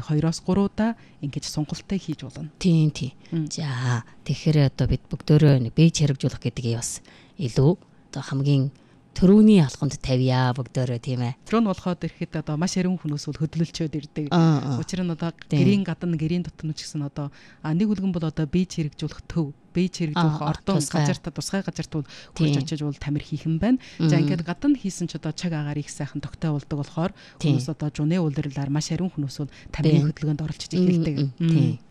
2-оос 3 удаа ингэж сонголтыг хийж болно. Тийм. За тэгэхээр одоо бид бүгдөө бие хэрэгжүүлэх гэдгийг бас илүү одоо хамгийн төрөүний алхамд тавья бүгдөө тийм ээ. Тэр нь болоход ирэхэд одоо маш ариун хүмүүс бол хөдөлөлчөөд ирдэг. Учир нь одоо гэрийн гадна гэрийн дотор ч гэсэн одоо нэг үлгэн бол одоо бие хэрэгжүүлэх төв, бие хэрэгжүүлэх ордон газартаа тусгай газарт бол хурж очиж бол тамир хийх юм байна. За ингээд гадна хийсэн ч одоо чаг агаар их сайхан тогтоо болдог болохоор хүмүүс одоо жуны улирлаар маш ариун хүмүүс бол тамирын хөдөлгөөнд оролцож эхэлдэг. Тийм.